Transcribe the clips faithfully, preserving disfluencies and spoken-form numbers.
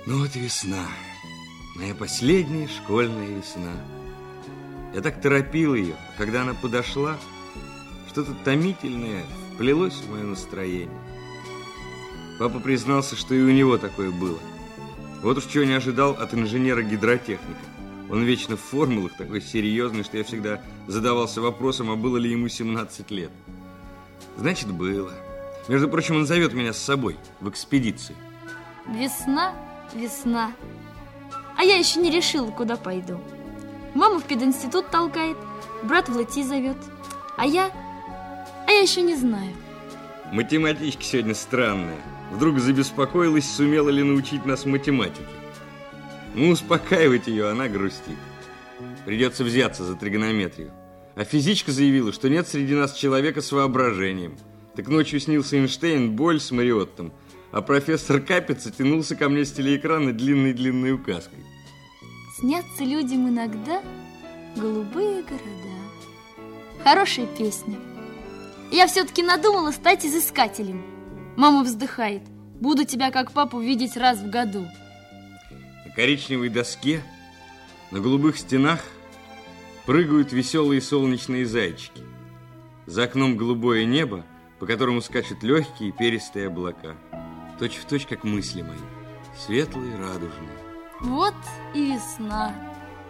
Ну вот весна, моя последняя школьная весна. Я так торопил ее, когда она подошла, что-то томительное вплелось в мое настроение. Папа признался, что и у него такое было. Вот уж чего не ожидал от инженера-гидротехника. Он вечно в формулах такой серьезный, что я всегда задавался вопросом, а было ли ему семнадцать лет. Значит, было. Между прочим, он зовет меня с собой в экспедицию. Весна, весна. А я еще не решила, куда пойду. Мама в пединститут толкает, брат в ЛТИ зовет. А я... А я еще не знаю. Математичка сегодня странная. Вдруг забеспокоилась, сумела ли научить нас математике. Ну, успокаивать ее, она грустит. Придется взяться за тригонометрию. А физичка заявила, что нет среди нас человека с воображением. Так ночью снился Эйнштейн, Боль с Мариоттом, а профессор Капица тянулся ко мне с телеэкрана длинной-длинной указкой. Снятся людям иногда голубые города. Хорошая песня. Я все-таки надумала стать изыскателем. Мама вздыхает. Буду тебя, как папу, видеть раз в году. На коричневой доске, на голубых стенах прыгают веселые солнечные зайчики. За окном голубое небо, по которому скачут легкие перистые облака. Точь в точь, как мысли мои, светлые, радужные. Вот и весна.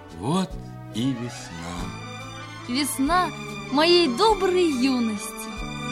Вот и весна. Весна моей доброй юности.